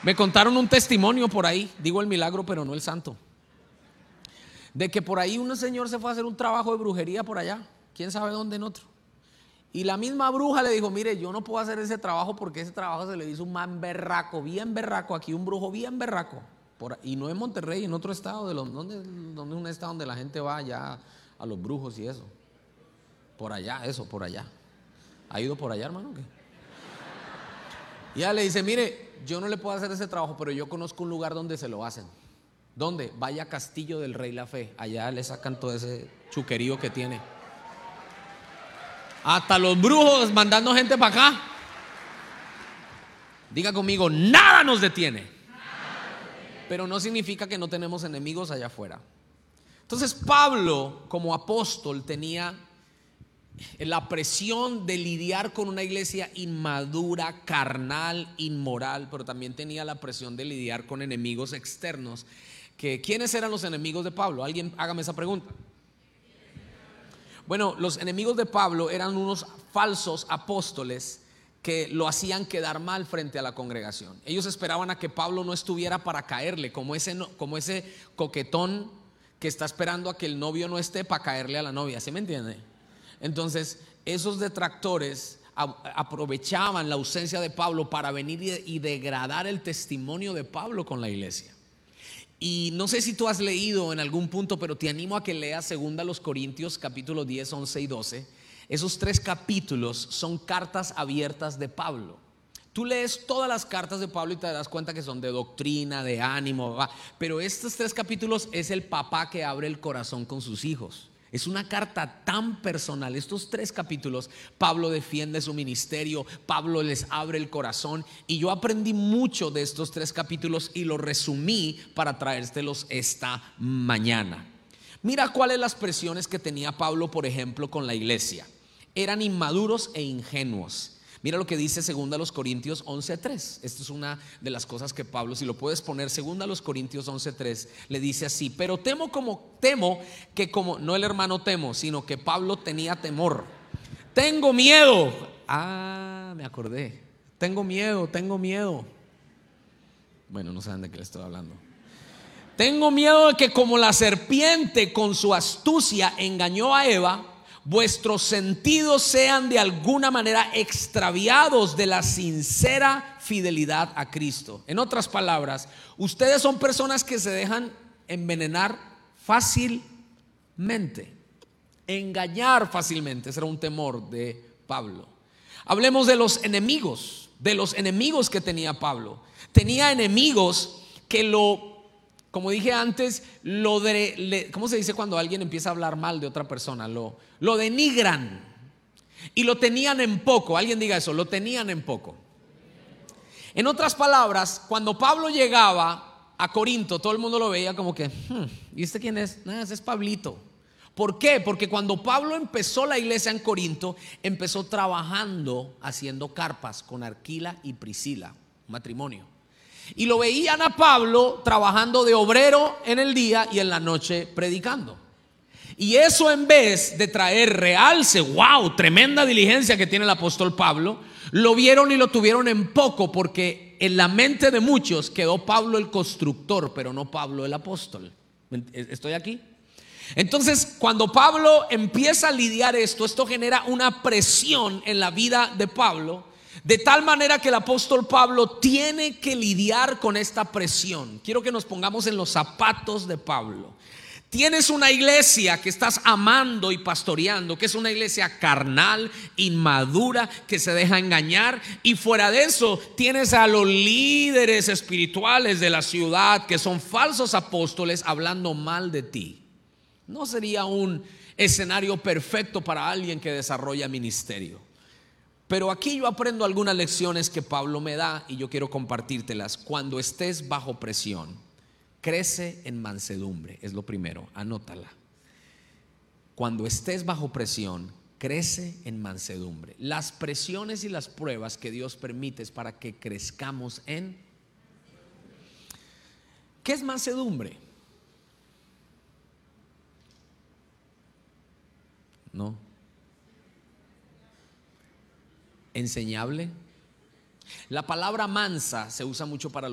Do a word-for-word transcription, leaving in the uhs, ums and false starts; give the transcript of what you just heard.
Me contaron un testimonio por ahí, digo el milagro pero no el santo, de que por ahí un señor se fue a hacer un trabajo de brujería por allá, quién sabe dónde en otro. Y la misma bruja le dijo: mire, yo no puedo hacer ese trabajo porque ese trabajo se le hizo un man berraco, bien berraco, aquí un brujo bien berraco. Por, y no en Monterrey, en otro estado, de los, donde, donde es un estado donde la gente va ya a los brujos y eso. Por allá, eso, por allá. ¿Ha ido por allá, hermano? ¿Qué? Y ella le dice: mire, yo no le puedo hacer ese trabajo, pero yo conozco un lugar donde se lo hacen. ¿Dónde? Vaya a Castillo del Rey La Fe. Allá le sacan todo ese chuquerío que tiene. Hasta los brujos mandando gente para acá. Diga conmigo: nada nos detiene. Pero no significa que no tenemos enemigos allá afuera. Entonces Pablo, como apóstol, tenía la presión de lidiar con una iglesia inmadura, carnal, inmoral, pero también tenía la presión de lidiar con enemigos externos. Que, ¿quiénes eran los enemigos de Pablo? Alguien hágame esa pregunta. Bueno, los enemigos de Pablo eran unos falsos apóstoles que lo hacían quedar mal frente a la congregación. Ellos esperaban a que Pablo no estuviera para caerle, como ese, como ese coquetón que está esperando a que el novio no esté para caerle a la novia. ¿Sí me entiende? Entonces, esos detractores aprovechaban la ausencia de Pablo para venir y degradar el testimonio de Pablo con la iglesia. Y no sé si tú has leído en algún punto, pero te animo a que leas segunda los Corintios capítulo diez, once y doce. Esos tres capítulos son cartas abiertas de Pablo. Tú lees todas las cartas de Pablo y te das cuenta que son de doctrina, de ánimo, pero estos tres capítulos es el papá que abre el corazón con sus hijos. Es una carta tan personal. Estos tres capítulos, Pablo defiende su ministerio, Pablo les abre el corazón, y yo aprendí mucho de estos tres capítulos y lo resumí para traértelos esta mañana. Mira cuáles las presiones que tenía Pablo, por ejemplo, con la iglesia. Eran inmaduros e ingenuos. Mira lo que dice segunda los Corintios once tres. Esta es una de las cosas que Pablo, si lo puedes poner, segunda los Corintios once tres, le dice así: pero temo como temo que como no el hermano temo, sino que Pablo tenía temor. Tengo miedo. Ah, me acordé. Tengo miedo, tengo miedo. Bueno, no saben de qué le estoy hablando. Tengo miedo de que como la serpiente con su astucia engañó a Eva, vuestros sentidos sean de alguna manera extraviados de la sincera fidelidad a Cristo. En otras palabras, ustedes son personas que se dejan envenenar fácilmente, engañar fácilmente. Ese era un temor de Pablo. Hablemos de los enemigos, de los enemigos que tenía Pablo. Tenía enemigos que lo, como dije antes, lo de, le, ¿cómo se dice cuando alguien empieza a hablar mal de otra persona? Lo, lo denigran y lo tenían en poco. Alguien diga eso: lo tenían en poco. En otras palabras, cuando Pablo llegaba a Corinto, todo el mundo lo veía como que hmm, ¿y este quién es? No, ese es Pablito. ¿Por qué? Porque cuando Pablo empezó la iglesia en Corinto, empezó trabajando haciendo carpas con Aquila y Priscila, un matrimonio. Y lo veían a Pablo trabajando de obrero en el día y en la noche predicando. Y eso, en vez de traer realce, wow, tremenda diligencia que tiene el apóstol Pablo, lo vieron y lo tuvieron en poco, porque en la mente de muchos quedó Pablo el constructor, pero no Pablo el apóstol. ¿Estoy aquí? Entonces, cuando Pablo empieza a lidiar esto, esto genera una presión en la vida de Pablo, de tal manera que el apóstol Pablo tiene que lidiar con esta presión. Quiero que nos pongamos en los zapatos de Pablo. Tienes una iglesia que estás amando y pastoreando, que es una iglesia carnal, inmadura, que se deja engañar, y fuera de eso tienes a los líderes espirituales de la ciudad que son falsos apóstoles hablando mal de ti. No sería un escenario perfecto para alguien que desarrolla ministerio. Pero aquí yo aprendo algunas lecciones que Pablo me da y yo quiero compartírtelas. Cuando estés bajo presión, crece en mansedumbre. Es lo primero, anótala. Cuando estés bajo presión, crece en mansedumbre. Las presiones y las pruebas que Dios permite es para que crezcamos en... ¿Qué es mansedumbre? No. Enseñable. La palabra mansa se usa mucho para